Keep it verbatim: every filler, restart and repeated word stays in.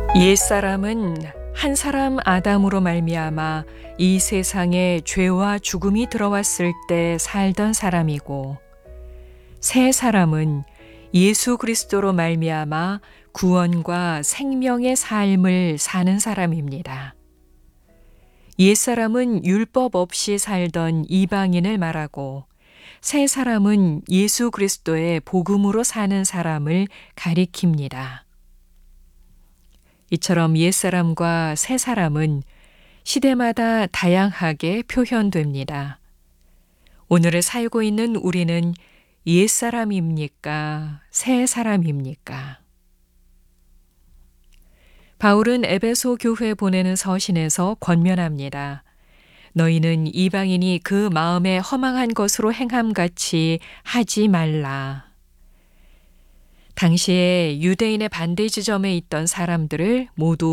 옛사람은 한 사람 아담으로 말미암아 이 세상에 죄와 죽음이 들어왔을 때 살던 사람이고, 새 사람은 예수 그리스도로 말미암아 구원과 생명의 삶을 사는 사람입니다. 옛사람은 율법 없이 살던 이방인을 말하고, 새 사람은 예수 그리스도의 복음으로 사는 사람을 가리킵니다. 이처럼 옛사람과 새사람은 시대마다 다양하게 표현됩니다. 오늘을 살고 있는 우리는 옛사람입니까? 새사람입니까? 바울은 에베소 교회에 보내는 서신에서 권면합니다. 너희는 이방인이 그 마음에 허망한 것으로 행함같이 하지 말라. 당시에 유대인의 반대 지점에 있던 사람들을 모두